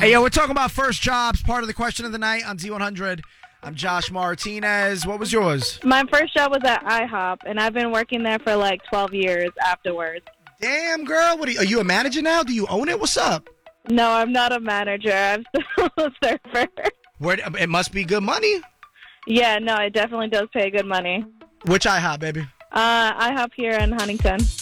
Hey, yo, we're talking about first jobs, part of the question of the night on Z100. I'm Josh Martinez. What was yours? My first job was at IHOP, and I've been working there for like 12 years afterwards. Damn, girl. Are you a manager now? Do you own it? What's up? No, I'm not a manager. I'm still a server. It must be good money. Yeah, no, it definitely does pay good money. Which IHOP, baby? IHOP here in Huntington.